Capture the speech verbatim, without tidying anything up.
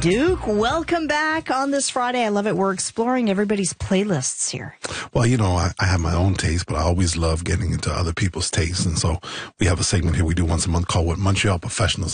Duke, welcome back on this Friday. I love it. We're exploring everybody's playlists here. Well, you know, I, I have my own taste, but I always love getting into other people's tastes. And so we have a segment here we do once a month called What Montreal Professionals